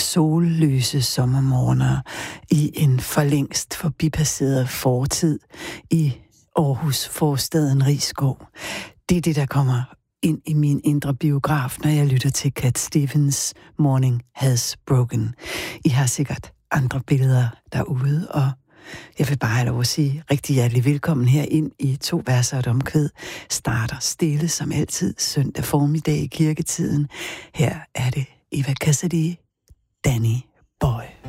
solløse sommermorgener i en forlængst forbipasseret fortid i Aarhus forstaden Risskov. Det er det, der kommer ind i min indre biograf, når jeg lytter til Cat Stevens' Morning Has Broken. I har sikkert andre billeder derude, og jeg vil bare have lov at sige rigtig hjertelig velkommen her ind i 2 verser og et omkvæd. Starter stille som altid søndag formiddag i kirketiden. Her er det Eva Cassidy, Danny Boy.